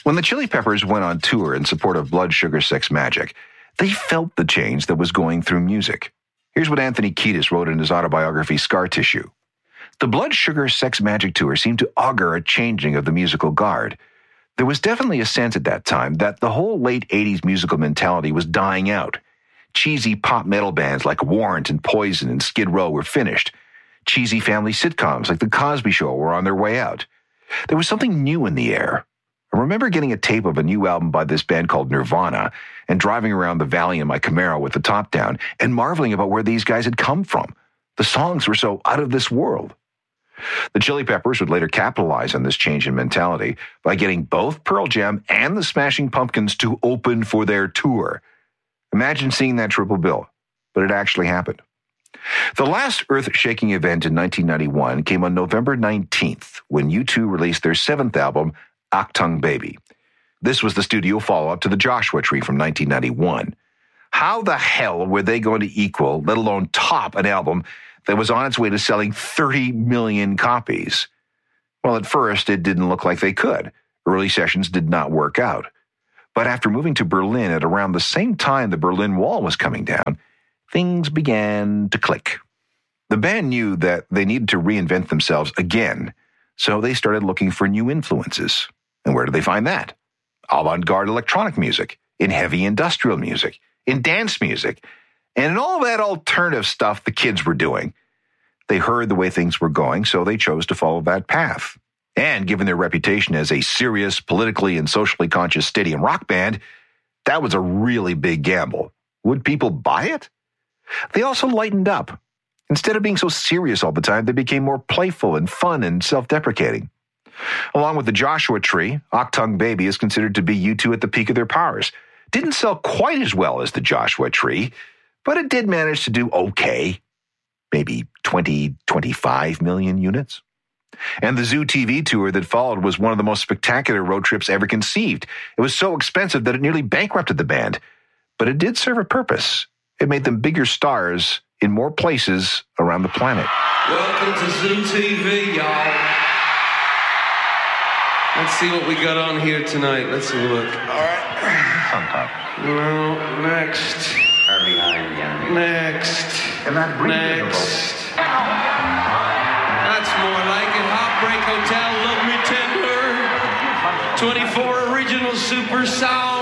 When the Chili Peppers went on tour in support of Blood, Sugar, Sex, Magic, they felt the change that was going through music. Here's what Anthony Kiedis wrote in his autobiography, Scar Tissue. The Blood, Sugar, Sex, Magic tour seemed to augur a changing of the musical guard. There was definitely a sense at that time that the whole late 80s musical mentality was dying out. Cheesy pop metal bands like Warrant and Poison and Skid Row were finished. Cheesy family sitcoms like The Cosby Show were on their way out. There was something new in the air. I remember getting a tape of a new album by this band called Nirvana and driving around the valley in my Camaro with the top down and marveling about where these guys had come from. The songs were so out of this world. The Chili Peppers would later capitalize on this change in mentality by getting both Pearl Jam and the Smashing Pumpkins to open for their tour. Imagine seeing that triple bill, but it actually happened. The last earth-shaking event in 1991 came on November 19th when U2 released their seventh album, Achtung Baby. This was the studio follow-up to the Joshua Tree from 1991. How the hell were they going to equal, let alone top, an album that was on its way to selling 30 million copies? Well, at first, it didn't look like they could. Early sessions did not work out. But after moving to Berlin at around the same time the Berlin Wall was coming down, things began to click. The band knew that they needed to reinvent themselves again, so they started looking for new influences. And where did they find that? Avant-garde electronic music, in heavy industrial music, in dance music, and in all that alternative stuff the kids were doing. They heard the way things were going, so they chose to follow that path. And given their reputation as a serious, politically and socially conscious stadium rock band, that was a really big gamble. Would people buy it? They also lightened up. Instead of being so serious all the time, they became more playful and fun and self-deprecating. Along with the Joshua Tree, Achtung Baby is considered to be U2 at the peak of their powers. Didn't sell quite as well as the Joshua Tree, but it did manage to do okay. Maybe 20, 25 million units. And the Zoo TV tour that followed was one of the most spectacular road trips ever conceived. It was so expensive that it nearly bankrupted the band. But it did serve a purpose. It made them bigger stars in more places around the planet. Welcome to Zoo TV, y'all. Let's see what we got on here tonight. Let's have a look. All right. On top. No, next. Are behind, yeah. Next. And that Next. That's more like it. Heartbreak Hotel, Love Me Tender. 24 original super sound.